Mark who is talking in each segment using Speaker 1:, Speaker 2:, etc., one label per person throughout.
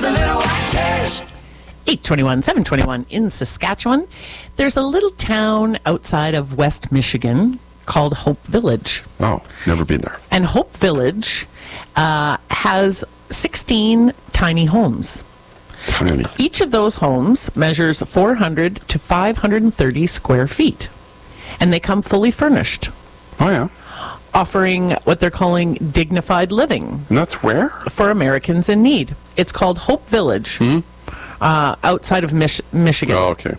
Speaker 1: the little white chairs.
Speaker 2: 821, 721 in Saskatchewan. There's a little town outside of West Michigan called Hope Village.
Speaker 3: Oh, never been there.
Speaker 2: And Hope Village has 16 tiny homes.
Speaker 3: Tiny.
Speaker 2: Each of those homes measures 400 to 530 square feet. And they come fully furnished,
Speaker 3: Oh, yeah.
Speaker 2: offering what they're calling dignified living
Speaker 3: And that's where?
Speaker 2: for Americans in need. It's called Hope Village, outside of Michigan.
Speaker 3: Oh, okay.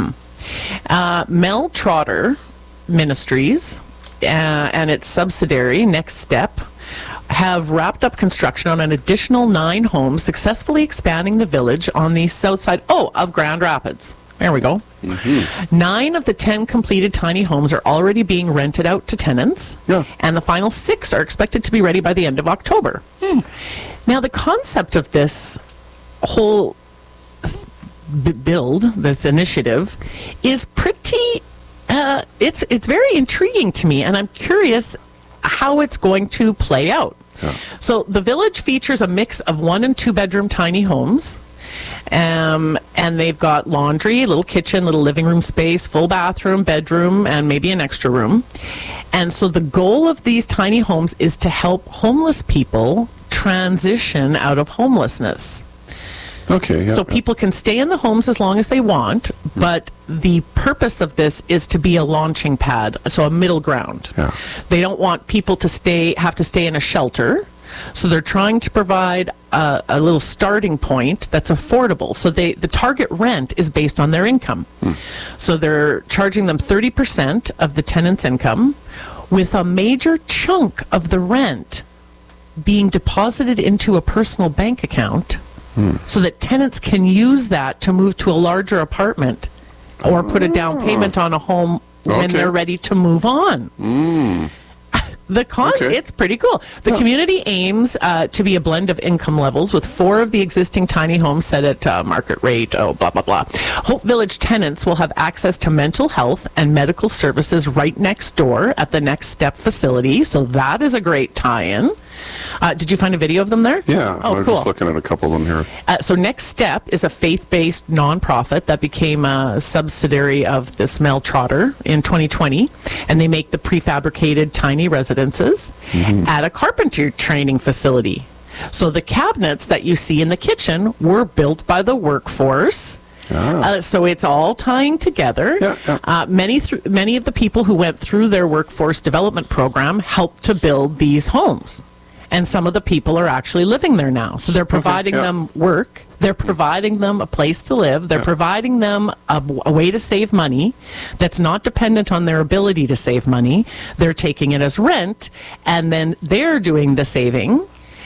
Speaker 2: Mel Trotter Ministries and its subsidiary, Next Step, have wrapped up construction on an additional 9 homes, successfully expanding the village on the south side of Grand Rapids. There we go. 9 of the 10 completed tiny homes are already being rented out to tenants,
Speaker 3: Yeah.
Speaker 2: and the final 6 are expected to be ready by the end of October. Now, the concept of this whole this initiative is pretty it's very intriguing to me, and I'm curious how it's going to play out. So the village features a mix of 1 and 2 bedroom tiny homes, and they've got laundry, little kitchen, little living room space, full bathroom, bedroom, and maybe an extra room. And so the goal of these tiny homes is to help homeless people transition out of homelessness.
Speaker 3: Okay, yeah.
Speaker 2: So people can stay in the homes as long as they want, but the purpose of this is to be a launching pad, so a middle ground.
Speaker 3: Yeah.
Speaker 2: They don't want people to have to stay in a shelter, so they're trying to provide a little starting point that's affordable. So the target rent is based on their income. So they're charging them 30% of the tenant's income, with a major chunk of the rent being deposited into a personal bank account, so that tenants can use that to move to a larger apartment or put a down payment on a home when
Speaker 3: Okay.
Speaker 2: they're ready to move on.
Speaker 3: Okay.
Speaker 2: It's pretty cool. The community aims to be a blend of income levels, with 4 of the existing tiny homes set at market rate, blah, blah, blah. Hope Village tenants will have access to mental health and medical services right next door at the Next Step facility, so that is a great tie-in. Did you find a video of them there?
Speaker 3: Yeah,
Speaker 2: Oh,
Speaker 3: I'm
Speaker 2: cool.
Speaker 3: just looking at a couple of them here.
Speaker 2: So Next Step is a faith-based nonprofit that became a subsidiary of this Mel Trotter in 2020, and they make the prefabricated tiny residences at a carpenter training facility. So the cabinets that you see in the kitchen were built by the workforce. So it's all tying together.
Speaker 3: Yeah.
Speaker 2: Many of the people who went through their workforce development program helped to build these homes. And some of the people are actually living there now. So they're providing them work. They're providing them a place to live. They're providing them a way to save money that's not dependent on their ability to save money. They're taking it as rent, and then they're doing the saving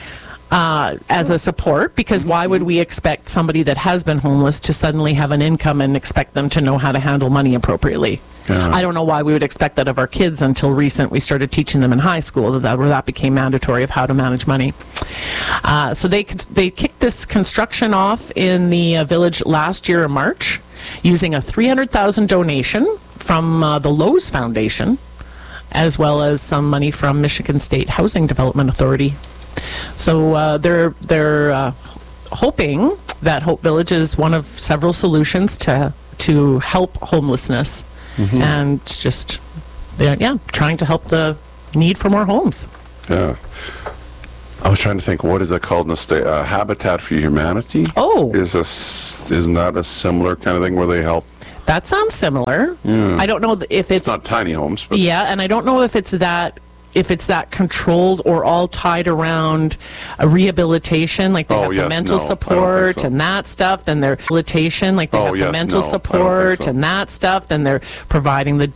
Speaker 2: as a support, because why would we expect somebody that has been homeless to suddenly have an income and expect them to know how to handle money appropriately? I don't know why we would expect that of our kids until recent. We started teaching them in high school where that became mandatory of how to manage money. So they kicked this construction off in the village last year in March, using a $300,000 donation from the Lowe's Foundation, as well as some money from Michigan State Housing Development Authority. So they're hoping that Hope Village is one of several solutions to help homelessness, and just trying to help the need for more homes.
Speaker 3: Yeah. I was trying to think, what is it called in the state? Habitat for Humanity?
Speaker 2: Oh.
Speaker 3: Isn't that a similar kind of thing where they help?
Speaker 2: That sounds similar. I don't know if it's
Speaker 3: Not tiny homes, but
Speaker 2: and I don't know if it's that controlled or all tied around a rehabilitation, like they have the mental support and that stuff, then they're rehabilitation, like they have the mental support and that stuff, then they're providing the